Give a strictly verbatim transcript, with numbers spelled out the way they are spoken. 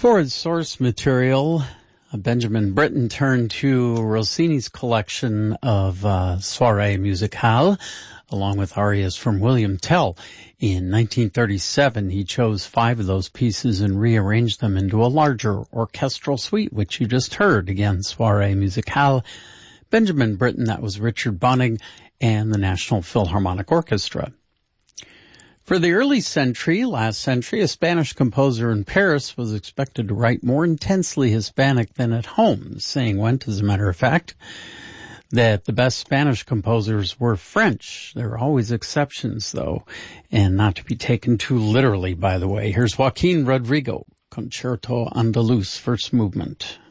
For his source material, Benjamin Britten turned to Rossini's collection of uh, Soirée Musicale, along with arias from William Tell. In nineteen thirty-seven, he chose five of those pieces and rearranged them into a larger orchestral suite, which you just heard. Again, Soirée Musicale. Benjamin Britten, that was Richard Bonig, and the National Philharmonic Orchestra. For the early century, last century, a Spanish composer in Paris was expected to write more intensely Hispanic than at home. The saying went, as a matter of fact, that the best Spanish composers were French. There are always exceptions, though, and not to be taken too literally, by the way. Here's Joaquin Rodrigo, Concerto Andaluz, first movement.